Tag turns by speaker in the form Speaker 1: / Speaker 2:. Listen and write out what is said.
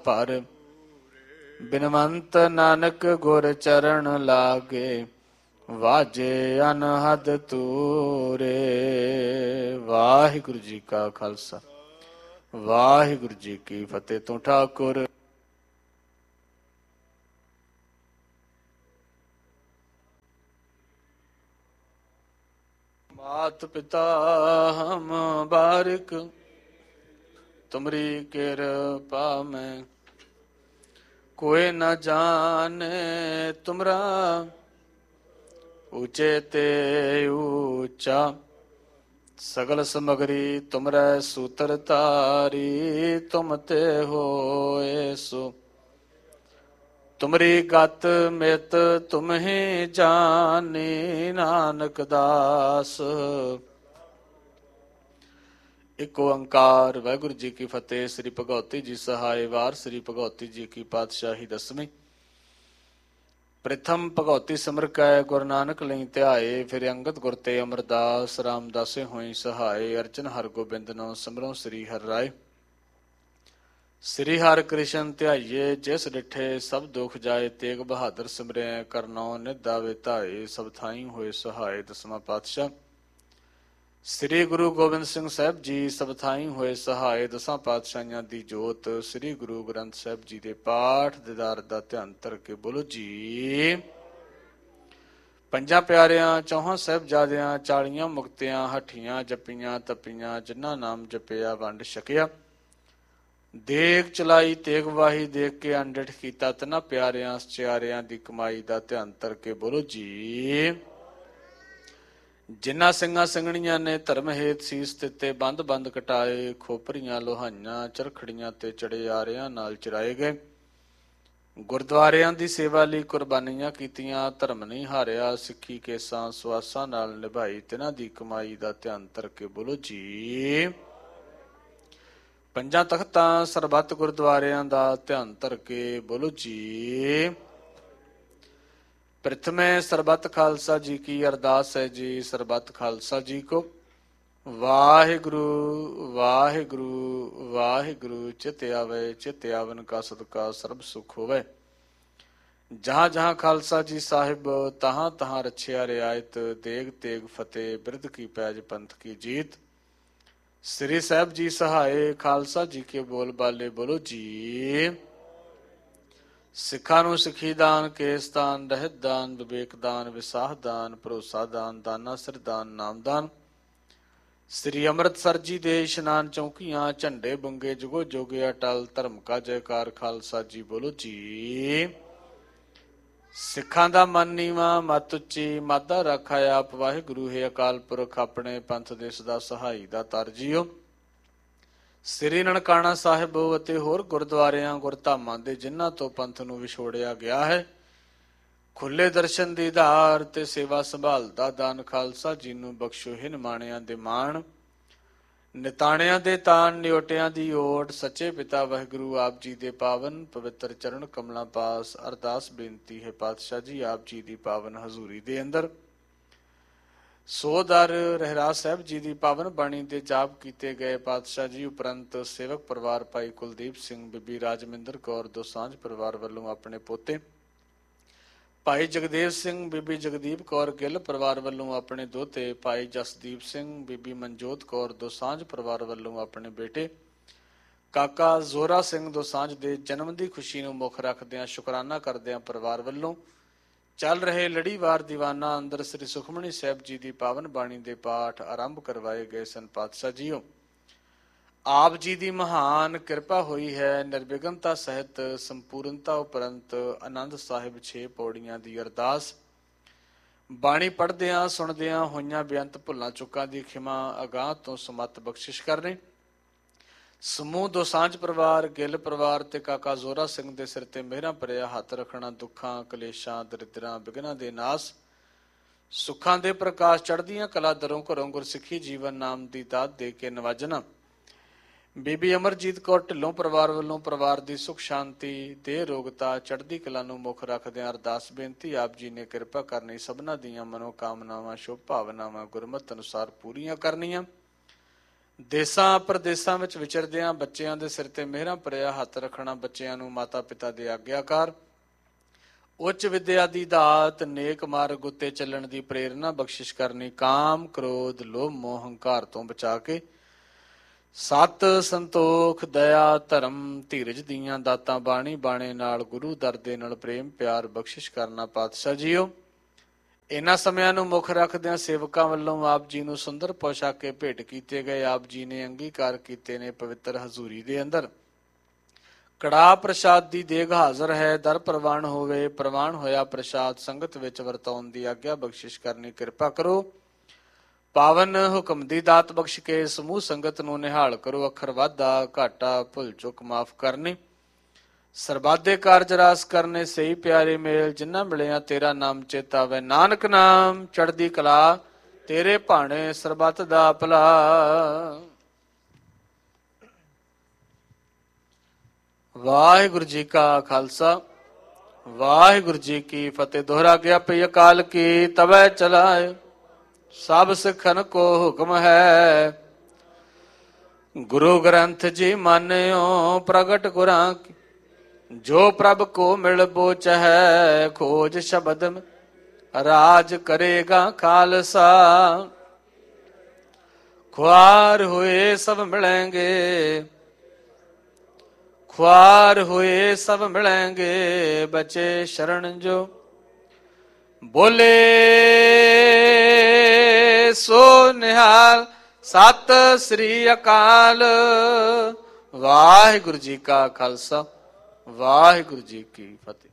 Speaker 1: ਭਰ। ਬਿਨਵੰਤ ਨਾਨਕ ਗੁਰ ਚਰਨ ਲਾਗੇ, ਵਾਜੇ ਅਨਹਦ ਤੂਰੇ। ਵਾਹਿਗੁਰੂ ਜੀ ਕਾ ਖਾਲਸਾ, ਵਾਹਿਗੁਰੂ ਜੀ ਕੀ ਫਤਿਹ। ਤੋਂ ਠਾਕੁਰ ਮਾਤ ਪਿਤਾ ਹਮ ਬਾਰਿਕ, ਤੁਮਰੀ ਕਿਰਪਾ ਮੈਂ ਕੋਇ ਨ ਜਾਣੇ ਤੁਮਰਾ। ਊਚੇ ਤੇ ਊਚਾ ਸਗਲ ਸਮਗਰੀ ਤੁਮਰੈ ਸੂਤਰ ਧਾਰੀ। ਤੁਮ ਤੇ ਹੋਏ ਸੋ ਤੁਮਰੀ ਗਤ ਮਿਤ ਤੁਮਹਿ ਜਾਣੀ। ਨਾਨਕ ਦਾਸ ਇਕ ਓੰਕਾਰ ਵਾਹਿਗੁਰੂ ਜੀ ਕੀ ਫਤਿਹ। ਸ੍ਰੀ ਭਗਉਤੀ ਜੀ ਸਹਾਇ। ਵਾਰ ਸ੍ਰੀ ਭਗਉਤੀ ਜੀ ਕੀ ਪਾਤਸ਼ਾਹੀ ਦਸਵੀਂ। ਪ੍ਰਥਮ ਭਗਉਤੀ ਸਿਮਰ ਕੈ ਗੁਰੂ ਨਾਨਕ ਲਈ ਧਿਆਏ। ਫਿਰ ਅੰਗਦ ਗੁਰ ਤੇ ਅਮਰਦਾਸ ਰਾਮਦਾਸੇ ਹੋਈ ਸਹਾਏ। ਅਰਜਨ ਹਰਗੋਬਿੰਦ ਨੋ ਸਿਮਰੋ ਸ੍ਰੀ ਹਰਿ ਰਾਏ। ਸ੍ਰੀ ਹਰਿ ਕ੍ਰਿਸ਼ਨ ਧਿਆਈਏ ਜਿਸ ਡਿਠੇ ਸਭ ਦੁਖ ਜਾਏ। ਤੇਗ ਬਹਾਦਰ ਸਿਮਰੈ ਕਰਨੋ ਨਿਧ ਆਵੇ ਧਾਏ। ਸਭ ਥਾਈ ਹੋਏ ਸਹਾਏ। ਦਸਵਾਂ ਪਾਤਸ਼ਾਹ ਸ੍ਰੀ ਗੁਰੂ ਗੋਬਿੰਦ ਸਿੰਘ ਸਾਹਿਬ ਜੀ ਸਭ ਥਾਈ ਹੋਏ ਸਹਾਏ। ਦਸਾਂ ਪਾਤਸ਼ਾਹੀਆਂ ਦੀ ਜੋਤ ਸ੍ਰੀ ਗੁਰੂ ਗ੍ਰੰਥ ਸਾਹਿਬ ਜੀ ਦੇ ਪਾਠ ਦੀਦਾਰ ਦਾ ਧਿਆਨ ਧਰ ਕੇ ਬੋਲੋ ਜੀ। ਪੰਜਾਂ ਪਿਆਰਿਆਂ ਚੌਹਾਂ ਸਾਹਿਬਜ਼ਾਦਿਆਂ 40 ਮੁਕਤਿਆਂ ਹੱਠੀਆਂ ਜੱਪੀਆਂ ਤਪੀਆਂ। ਜਿਨ੍ਹਾਂ ਨਾਮ ਜਪਿਆ ਵੰਡ ਛਕਿਆ। ਦੇਗ ਚਲਾਈ ਤੇਗ ਵਾਹੀ ਦੇਖ ਕੇ ਅੰਡਿਠ ਕੀਤਾ। ਤਿੰਨਾਂ ਪਿਆਰਿਆਂ ਸਚਿਆਰਿਆਂ ਦੀ ਕਮਾਈ ਦਾ ਧਿਆਨ ਧਰ ਕੇ ਬੋਲੋ ਜੀ। ਜਿਨ੍ਹਾਂ ਸਿੰਘਾਂ ਸਿੰਘਣੀਆਂ ਨੇ ਧਰਮ ਹੇਤ ਸੀਸ ਦਿੱਤੇ। ਬੰਦ ਬੰਦ ਕਟਾਏ ਖੋਪਰੀਆਂ ਲੋਹਾਈਆਂ। ਚਰਖੜੀਆਂ ਤੇ ਚੜਿਆਰਿਆਂ ਨਾਲ ਚਰਾਏ ਗਏ। ਗੁਰਦੁਆਰਿਆਂ ਦੀ ਸੇਵਾ ਲਈ ਕੁਰਬਾਨੀਆਂ ਕੀਤੀਆਂ। ਧਰਮ ਨਹੀਂ ਹਾਰਿਆ ਸਿੱਖੀ ਕੇਸਾਂ ਸਵਾਸਾਂ ਨਾਲ ਨਿਭਾਈ। ਤਿਨਾਂ ਦੀ ਕਮਾਈ ਦਾ ਧਿਆਨ ਧਰ ਕੇ ਬੋਲੋ ਜੀ। ਪੰਜਾਂ ਤਖਤਾਂ ਸਰਬੱਤ ਗੁਰਦੁਆਰਿਆਂ ਦਾ ਧਿਆਨ ਧਰ ਕੇ ਬੋਲੋ ਜੀ। ਪ੍ਰਥਮੇ ਸਰਬੱਤ ਖਾਲਸਾ ਜੀ ਕੀ ਅਰਦਾਸ ਹੈ ਜੀ। ਸਰਬੱਤ ਖਾਲਸਾ ਜੀ ਕੋ ਵਾਹਿਗੁਰੂ ਵਾਹਿਗੁਰੂ ਵਾਹਿਗੁਰੂ। ਚਿਤ ਆਵੇ ਚਿਤ ਆਵਨ ਕਾ ਸਦਕਾ ਸਰਬ ਸੁਖ ਹੋਵੇ। ਜਹਾਂ ਜਹਾਂ ਖਾਲਸਾ ਜੀ ਸਾਹਿਬ ਤਹਾਂ ਤਹਾਂ ਰਛਿਆ ਰਿਆਇਤ। ਦੇਗ ਤੇਗ ਫਤਿਹ ਬਿਰਧ ਕੀ ਪੈਜ ਪੰਥ ਕੀ ਜੀਤ। ਸ੍ਰੀ ਸਾਹਿਬ ਜੀ ਸਹਾਏ ਖਾਲਸਾ ਜੀ ਕੇ ਬੋਲ ਬਾਲੇ ਬੋਲੋ ਜੀ। ਸਿੱਖਾਂ ਨੂੰ ਸਿੱਖੀ ਦਾਨ ਕੇਸ ਦਾਨ ਰਹਿਤ ਦਾਨ ਵਿਵੇਕ ਦਾਨ ਵਿਸਾਹ ਦਾਨ ਭਰੋਸਾ ਦਾਨ ਦਾਨਾ ਸਿਰ ਦਾਨ ਨਾਮਦਾਨ। ਸ੍ਰੀ ਅੰਮ੍ਰਿਤਸਰ ਜੀ ਦੇ ਇਸ਼ਨਾਨ ਚੌਕੀਆਂ ਝੰਡੇ ਬੁੰਗੇ ਜੁਗੋ ਜੋਗੇ ਅਟਲ। ਧਰਮ ਕਾ ਜੈਕਾਰ ਖਾਲਸਾ ਜੀ ਬੋਲੋ ਜੀ। ਸਿੱਖਾਂ ਦਾ ਮਨ ਨੀਵਾਂ ਮੱਤ ਉੱਚੀ ਮਾਦਾ ਰੱਖਾ ਆਪ। ਵਾਹਿਗੁਰੂ ਹੈ ਅਕਾਲ ਪੁਰਖ ਆਪਣੇ ਪੰਥ ਦੇ ਸਦਾ ਸਹਾਈ ਦਾ ਤਰਜੀਓ। ਸ੍ਰੀ ਨਨਕਾਣਾ ਸਾਹਿਬ ਅਤੇ ਹੋਰ ਗੁਰਦੁਆਰਿਆਂ ਗੁਰਧਾਮਾਂ ਦੇ ਜਿਨ੍ਹਾਂ ਤੋਂ ਪੰਥ ਨੂੰ ਵਿਛੋੜਿਆ ਗਿਆ ਹੈ। ਖੁੱਲੇ ਦਰਸ਼ਨ ਦੀ ਧਾਰ ਤੇ ਸੇਵਾ ਸੰਭਾਲ ਦਾ ਦਾਨ। ਖਾਲਸਾ ਜੀ ਨੂੰ ਬਖਸ਼ੋ ਹੀ ਨਿਮਾਣਿਆਂ ਦੇ ਮਾਣ ਨਿਤਾਣਿਆਂ ਦੇ ਤਾਣ ਨਿਓਟਿਆਂ ਦੀ ਓਟ। ਸੱਚੇ ਪਿਤਾ ਵਾਹਿਗੁਰੂ ਆਪ ਜੀ ਦੇ ਪਾਵਨ ਪਵਿੱਤਰ ਚਰਨ ਕਮਲਾਂ ਪਾਸ ਅਰਦਾਸ ਬੇਨਤੀ ਹੈ ਪਾਤਸ਼ਾਹ ਜੀ ਆਪ ਜੀ ਦੀ ਪਾਵਨ ਹਜ਼ੂਰੀ ਦੇ ਅੰਦਰ ਸੋ ਦਰ ਰਹਿਰਾਸ ਸਾਹਿਬ ਜੀ ਦੀ ਪਾਵਨ ਬਾਣੀ ਦੇ ਜਾਪ ਕੀਤੇ ਗਏ। ਪਾਤਸ਼ਾਹ ਜੀ ਉਪਰੰਤ ਸੇਵਕ ਪਰਿਵਾਰ ਭਾਈ ਕੁਲਦੀਪ ਸਿੰਘ ਬੀਬੀ ਰਾਜਮਿੰਦਰ ਕੌਰ ਦੋਸਾਂਝ ਪਰਿਵਾਰ ਵੱਲੋਂ ਆਪਣੇ ਪੋਤੇ ਭਾਈ ਜਗਦੇਵ ਸਿੰਘ ਬੀਬੀ ਜਗਦੀਪ ਕੌਰ ਗਿੱਲ ਪਰਿਵਾਰ ਵੱਲੋਂ ਆਪਣੇ ਦੋਤੇ ਭਾਈ ਜਸਦੀਪ ਸਿੰਘ ਬੀਬੀ ਮਨਜੋਤ ਕੌਰ ਦੋਸਾਂਝ ਪਰਿਵਾਰ ਵੱਲੋਂ ਆਪਣੇ ਬੇਟੇ ਕਾਕਾ ਜ਼ੋਰਾ ਸਿੰਘ ਦੋਸਾਂਝ ਦੇ ਜਨਮ ਦੀ ਖੁਸ਼ੀ ਨੂੰ ਮੁੱਖ ਰੱਖਦਿਆਂ ਸ਼ੁਕਰਾਨਾ ਕਰਦਿਆਂ ਪਰਿਵਾਰ ਵੱਲੋਂ ਚੱਲ ਰਹੇ ਲੜੀਵਾਰ ਦੀਵਾਨਾ ਅੰਦਰ ਸ੍ਰੀ ਸੁਖਮਨੀ ਸਾਹਿਬ ਜੀ ਦੀ ਪਾਵਨ ਬਾਣੀ ਦੇ ਪਾਠ ਆਰੰਭ ਕਰਵਾਏ ਗਏ ਸਨ। ਪਾਤਸ਼ਾਹ ਜੀਓ ਆਪ ਜੀ ਦੀ ਮਹਾਨ ਕਿਰਪਾ ਹੋਈ ਹੈ। ਨਿਰਵਿਘਨਤਾ ਸਹਿਤ ਸੰਪੂਰਨਤਾ ਉਪਰੰਤ ਆਨੰਦ ਸਾਹਿਬ 6 ਪੌੜੀਆਂ ਦੀ ਅਰਦਾਸ ਬਾਣੀ ਪੜ੍ਹਦਿਆਂ ਸੁਣਦਿਆਂ ਹੋਈਆਂ ਬੇਅੰਤ ਭੁੱਲਾਂ ਚੁੱਕਾਂ ਦੀ ਖਿਮਾ ਅਗਾਂਹ ਤੋਂ ਸਮੱਤ ਬਖਸ਼ਿਸ਼ ਕਰਨੀ। ਸਮੂਹ ਦੋਸਾਂਝ ਪਰਿਵਾਰ ਗਿੱਲ ਪਰਿਵਾਰ ਤੇ ਕਾਕਾ ਜ਼ੋਰਾ ਸਿੰਘ ਦੇ ਸਿਰ ਤੇ ਮਿਹਰਾਂ ਭਰਿਆ ਹੱਥ ਰੱਖਣਾ। ਦੁੱਖਾਂ ਕਲੇਸ਼ਾਂ ਦਰਿਦਰਾਂ ਬਿਘਨਾਂ ਦੇ ਨਾਸ ਸੁੱਖਾਂ ਦੇ ਪ੍ਰਕਾਸ਼ ਚੜ੍ਹਦੀਆਂ ਕਲਾ ਦਰੋਂ ਘਰੋਂ ਗੁਰਸਿੱਖੀ ਜੀਵਨ ਨਾਮ ਦੀ ਦਾਤ ਦੇ ਕੇ ਨਵਾਜਣਾ। ਬੀਬੀ ਅਮਰਜੀਤ ਕੌਰ ਢਿੱਲੋਂ ਪਰਿਵਾਰ ਵੱਲੋਂ ਪਰਿਵਾਰ ਦੀ ਸੁਖ ਸ਼ਾਂਤੀ ਦੇਹ ਰੋਗਤਾ ਚੜ੍ਹਦੀ ਕਲਾ ਨੂੰ ਮੁੱਖ ਰੱਖਦਿਆਂ ਅਰਦਾਸ ਬੇਨਤੀ ਆਪ ਜੀ ਨੇ ਕਿਰਪਾ ਕਰਨੀ। ਸਭਨਾਂ ਦੀਆਂ ਮਨੋਕਾਮਨਾਵਾਂ ਸ਼ੁਭ ਭਾਵਨਾਵਾਂ ਗੁਰਮਤਿ ਅਨੁਸਾਰ ਪੂਰੀਆਂ ਕਰਨੀਆਂ। ਦੇਸਾਂ ਪ੍ਰਦੇਸਾਂ ਵਿੱਚ ਵਿਚਰਦਿਆਂ ਬੱਚਿਆਂ ਦੇ ਸਿਰ ਤੇ ਮਿਹਰਾਂ ਭਰਿਆ ਹੱਥ ਰੱਖਣਾ, ਬੱਚਿਆਂ ਨੂੰ ਮਾਤਾ ਪਿਤਾ ਦੇ ਆਗਿਆਕਾਰ, ਉੱਚ ਵਿਦਿਆ ਦੀ ਦਾਤ, ਨੇਕ ਮਾਰਗ ਉੱਤੇ ਚੱਲਣ ਦੀ ਪ੍ਰੇਰਨਾ ਬਖਸ਼ਿਸ਼ ਕਰਨੀ, ਕਾਮ ਕ੍ਰੋਧ ਲੋਭ ਮੋਹ ਹੰਕਾਰ ਤੋਂ ਬਚਾ ਕੇ ਸਤ ਸੰਤੋਖ ਦਇਆ ਧਰਮ ਧੀਰਜ ਦੀਆਂ ਦਾਤਾਂ ਬਾਣੀ ਬਾਣੇ ਨਾਲ ਗੁਰੂ ਦਰ ਦੇ ਨਾਲ ਪ੍ਰੇਮ ਪਿਆਰ ਬਖਸ਼ਿਸ਼ ਕਰਨਾ। ਪਾਤਸ਼ਾਹ ਜੀਓ, ਇਹਨਾਂ ਸਮਿਆਂ ਨੂੰ ਮੁੱਖ ਰੱਖਦਿਆਂ ਸੇਵਕਾਂ ਵੱਲੋਂ ਆਪ ਜੀ ਨੂੰ ਸੁੰਦਰ ਪੋਸ਼ਾਕੇ ਭੇਟ ਕੀਤੇ ਗਏ। ਆਪ ਜੀ ਨੇ ਅੰਗੀਕਾਰ ਕੀਤੇ ਨੇ ਪਵਿੱਤਰ ਹਜ਼ੂਰੀ ਦੇ ਅੰਦਰ ਕੜਾਹ ਪ੍ਰਸ਼ਾਦ ਦੀ ਦੇਗ ਹਾਜ਼ਰ ਹੈ। ਦਰ ਪ੍ਰਵਾਨ ਹੋਵੇ, ਪ੍ਰਵਾਨ ਹੋਇਆ ਪ੍ਰਸ਼ਾਦ ਸੰਗਤ ਵਿੱਚ ਵਰਤਾਉਣ ਦੀ ਆਗਿਆ ਬਖਸ਼ਿਸ਼ ਕਰਨੀ ਕਿਰਪਾ ਕਰੋ। ਪਾਵਨ ਹੁਕਮ ਦੀ ਦਾਤ ਬਖਸ਼ ਕੇ ਸਮੂਹ ਸੰਗਤ ਨੂੰ ਨਿਹਾਲ ਕਰੋ। ਅੱਖਰ ਵਾਧਾ ਘਾਟਾ ਭੁੱਲ ਚੁੱਕ ਮਾਫ ਕਰਨੀ, ਸਰਬਾਦੇ ਕਾਰਜ ਰਾਸ ਕਰਨੇ, ਸਹੀ ਪਿਆਰੇ ਮੇਲ ਜਿਨ੍ਹਾਂ ਮਿਲਿਆ ਤੇਰਾ ਨਾਮ ਚੇਤਾਵੇ। ਨਾਨਕ ਨਾਮ ਚੜ੍ਹਦੀ ਕਲਾ, ਤੇਰੇ ਭਾਣੇ ਸਰਬੱਤ ਦਾ ਭਲਾ। ਵਾਹਿਗੁਰੂ ਜੀ ਕਾ ਖਾਲਸਾ, ਵਾਹਿਗੁਰੂ ਜੀ ਕੀ ਫਤਿਹ। ਦੋਹਰਾ ਗਿਆ ਪਈ ਅਕਾਲ ਕੀ ਤਵੈ ਚਲਾਏ, ਸਭ ਸਿੱਖਨ ਕੋ ਹੁਕਮ ਹੈ। ਗੁਰੂ ਗ੍ਰੰਥ ਜੀ ਮਾਨਿਓ ਪ੍ਰਗਟ ਗੁਰਾਂ ਕੀ, ਜੋ ਪ੍ਰਭ ਕੋ ਮਿਲ ਬੋਚ ਹੈ। ਖੋਜ ਸ਼ਬਦ ਰਾਜ ਕਰੇਗਾ ਖਾਲਸਾ, ਖੁਆਰ ਹੋਏ ਸਭ ਮਿਲेंगे, ਖੁਆਰ ਹੋਏ ਸਭ ਮਿਲेंगे। ਬਚੇ ਸ਼ਰਨ ਜੋ ਬੋਲੇ ਸੋ ਨਿਹਾਲ। ਸਤਿ ਸ੍ਰੀ ਅਕਾਲ। ਵਾਹਿਗੁਰੂ ਜੀ ਕਾ ਖਾਲਸਾ, ਵਾਹਿਗੁਰੂ ਜੀ ਕੀ ਫਤਿਹ।